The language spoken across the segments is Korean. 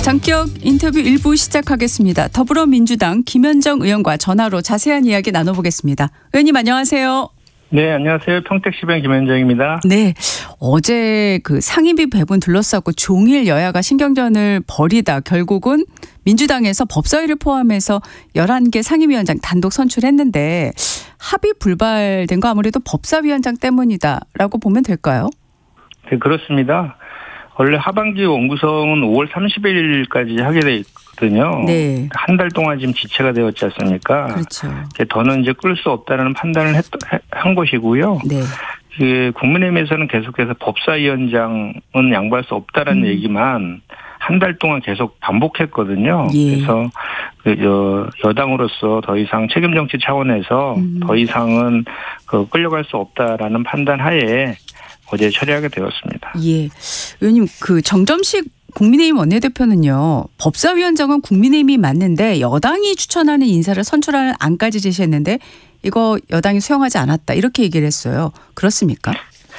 전격 인터뷰 1부 시작하겠습니다. 더불어민주당 김현정 의원과 전화로 자세한 이야기 나눠보겠습니다. 의원님 안녕하세요. 네, 안녕하세요. 평택시병 김현정입니다. 네, 어제 그 상임위 배분 둘러싸고 종일 여야가 신경전을 벌이다 결국은 민주당에서 법사위를 포함해서 11개 상임위원장 단독 선출했는데 합의 불발된 거 아무래도 법사위원장 때문이다라고 보면 될까요? 네, 그렇습니다. 원래 하반기 원구성은 5월 30일까지 하게 돼 있거든요. 네. 한 달 동안 지금 지체가 되었지 않습니까? 그렇죠. 더는 이제 끌 수 없다는 판단을 한 것이고요. 네. 국민의힘에서는 계속해서 법사위원장은 양보할 수 없다는 얘기만 한 달 동안 계속 반복했거든요. 예. 그래서 여당으로서 더 이상 책임 정치 차원에서 더 이상은 끌려갈 수 없다라는 판단 하에 어제 처리하게 되었습니다. 예, 의원님 그 정점식 국민의힘 원내대표는요. 법사위원장은 국민의힘이 맞는데 여당이 추천하는 인사를 선출하는 안까지 제시했는데 이거 여당이 수용하지 않았다 이렇게 얘기를 했어요. 그렇습니까?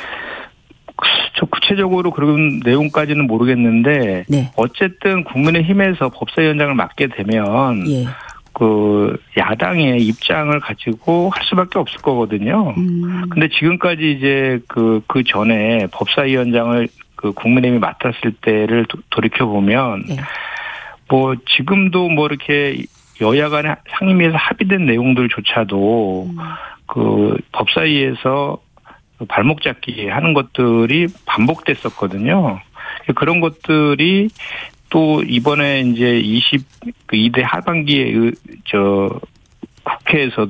저 구체적으로 그런 내용까지는 모르겠는데 네. 어쨌든 국민의힘에서 법사위원장을 맡게 되면 예. 야당의 입장을 가지고 할 수밖에 없을 거거든요. 근데 지금까지 이제 그 전에 법사위원장을 국민의힘이 맡았을 때를 돌이켜 보면 네. 지금도 이렇게 여야 간에 상임위에서 합의된 내용들조차도 법사위에서 발목 잡기 하는 것들이 반복됐었거든요. 그런 것들이 또 이번에 이제 22대 하반기에 국회에서도